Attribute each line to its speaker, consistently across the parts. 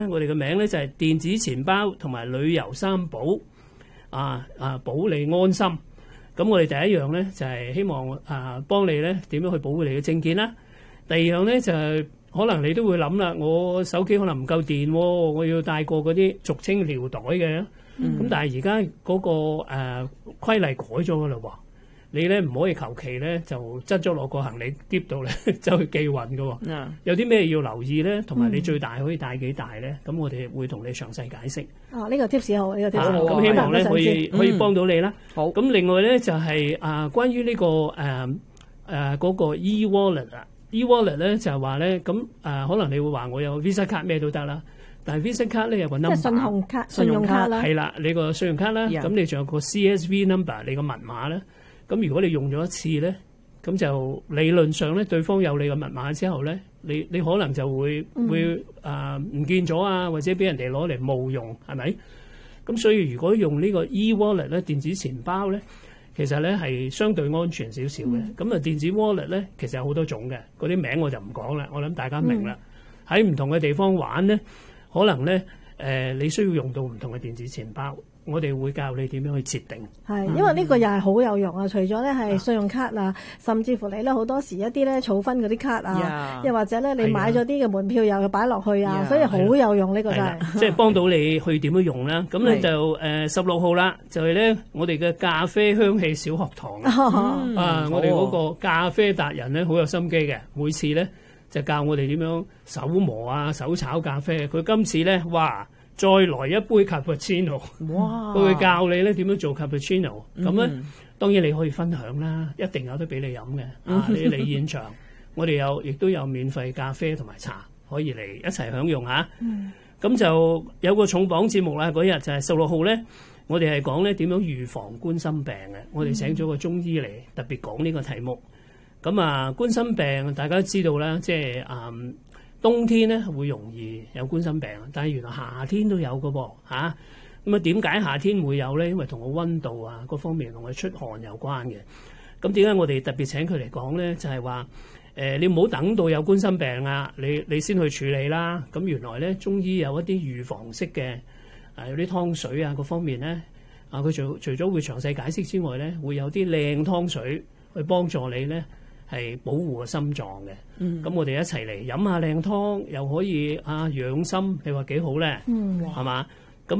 Speaker 1: 我哋嘅名咧就係電子錢包同埋旅遊三寶，保你安心。咁我哋第一樣咧就係希望幫你咧點樣去保護你嘅證件啦。第二樣咧就係可能你都會諗啦，我手機可能唔夠電喎，我要帶過嗰啲俗稱尿袋嘅。咁但係而家嗰個規例改咗㗎啦喎。你咧唔可以求其咧就執咗落個行李篋度咧走去寄運㗎喎。有啲咩要留意咧？同埋你最大可以帶幾大咧？咁我哋會同你詳細解釋。
Speaker 2: 呢個 tips 好，呢個 tips 好。
Speaker 1: 咁希望咧可以幫到你啦。
Speaker 3: 好。
Speaker 1: 咁另外咧就係關於呢個嗰個 e-wallet 啊 ，e-wallet 咧就係話咧咁可能你會話我有 Visa 卡咩都得啦。但係 Visa 卡咧有個 number，
Speaker 2: 即係信用卡啦，
Speaker 1: 係啦，你個信用卡啦，咁你仲有個 CSV number， 你個密碼咧，咁如果你用咗一次咧，咁就理論上咧，對方有你個密碼之後咧，你可能就會唔見咗啊，或者俾人哋攞嚟冒用，係咪？咁所以如果用呢個 e-wallet 咧，電子錢包咧，其實咧係相對安全少少嘅。咁電子 wallet 咧，其實有好多種嘅，嗰啲名我就唔講啦，我諗大家明啦。喺唔同嘅地方玩咧。可能咧，你需要用到唔同嘅電子錢包，我哋會教你點樣去設定。
Speaker 2: 係，因為呢個又係好有用啊！除咗咧係信用卡啊，甚至乎你咧好多時一啲咧儲分嗰啲卡啊，又或者咧你買咗啲嘅門票又要擺落去啊，所以好有用呢個真係。
Speaker 1: 即係幫到你去點樣用啦。咁咧就16號啦，就係咧我哋嘅咖啡香氣小學堂我哋嗰個咖啡達人咧好有心機嘅，每次咧。就教我哋點樣手磨啊、手炒咖啡。佢今次咧，哇！再來一杯 cappuccino， 哇！佢會教你咧點樣做 cappuccino。咁咧，當然你可以分享啦，一定有得俾你飲嘅。你嚟現場，我哋亦都有免費咖啡同埋茶可以嚟一齊享用嚇。咁就有個重磅節目啦，嗰日就係16號咧，我哋係講咧點樣預防冠心病嘅。我哋請咗個中醫嚟特別講呢個題目。咁冠心病大家都知道啦，即係冬天咧會容易有冠心病，但係原來夏天都有㗎噃嚇。咁點解夏天會有咧？因為同個溫度啊各方面同佢出汗有關嘅。咁點解我哋特別請佢嚟講咧？就係話你唔好等到有冠心病啊，你先去處理啦。咁原來咧中醫有一啲預防式嘅有啲湯水啊各方面咧佢除咗會詳細解釋之外咧，會有啲靚湯水去幫助你咧。係保護個心臟嘅，咁我哋一齊嚟飲下靚湯，又可以養心，你話幾好咧？係嘛？咁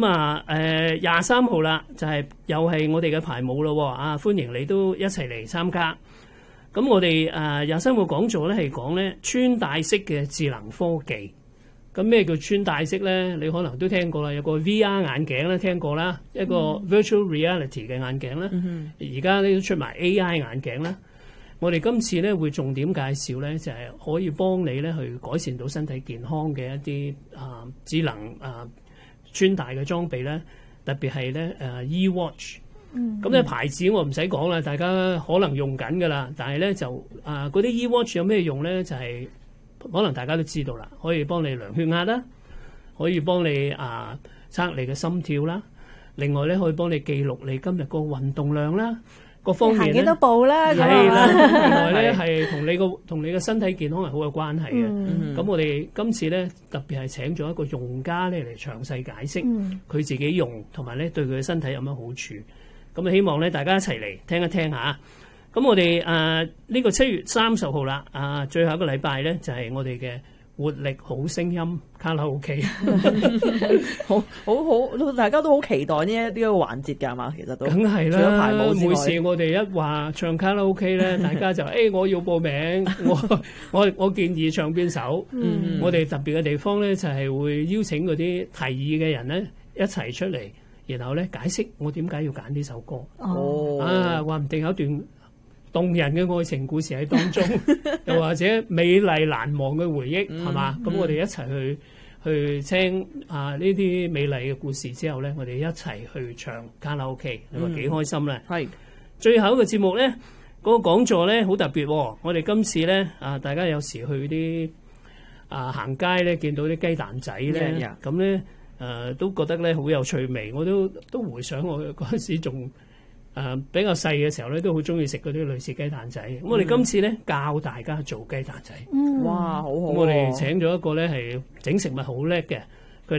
Speaker 1: 23號啦，就係又係我哋嘅排舞咯喎，歡迎你都一齊嚟參加。咁我哋23號講座咧係講咧穿戴式嘅智能科技。咁咩叫穿戴式咧？你可能都聽過啦，有個 VR 眼鏡咧聽過啦，一個 virtual reality 嘅眼鏡啦，而家都出埋 AI 眼鏡啦。我哋今次咧會重點介紹咧，就係可以幫你咧去改善到身體健康嘅一啲智能穿戴嘅裝備咧，特別係咧e-watch。咁咧牌子我唔使講啦，大家可能用緊㗎啦。但係咧就嗰啲 e-watch 有咩用咧？就係可能大家都知道啦，可以幫你量血壓啦，可以幫你測你嘅心跳啦。另外咧可以幫你記錄你今日個運動量啦。各方面咧，行幾多步啦？係啦，原來咧係同你個身體健康係好有關係嘅。咁我哋今次咧特別係請咗一個用家咧嚟詳細解釋佢自己用同埋咧對佢嘅身體有乜好處。咁希望咧大家一齊嚟聽一聽下。咁我哋呢個7月30號啦，最後一個禮拜咧就係我哋嘅活力好聲音卡拉 OK，
Speaker 3: 好，大家都好期待呢個環節㗎嘛，其實都梗
Speaker 1: 係啦。每次我哋一話唱卡拉 OK 咧，大家就我要報名，我建議唱邊首。我哋特別嘅地方咧就係會邀請嗰啲提議嘅人咧一齊出嚟，然後咧解釋我點解要揀呢首歌。話唔定有一段動人嘅愛情故事喺當中，又或者美麗難忘嘅回憶，係嘛？咁我哋一齊去聽呢啲美麗嘅故事之後咧，我哋一齊去唱卡拉 OK， 你話幾開心咧？係最後一個節目咧，嗰個講座咧好特別喎。我哋今次咧大家有時去啲行街咧，見到啲雞蛋仔咧，咁咧都覺得咧好有趣味。我都回想我嗰陣時仲比較細嘅時候咧，都好中意食嗰啲類似雞蛋仔。咁我哋今次咧教大家做雞蛋仔。哇，好好！我哋請咗一個咧係整食物好叻嘅，